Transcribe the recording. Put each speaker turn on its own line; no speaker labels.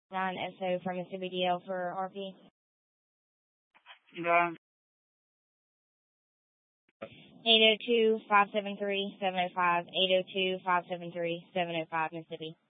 9SO from Mississippi DL for RP.
Got it.
802-573-705, 802-573-705, Mississippi.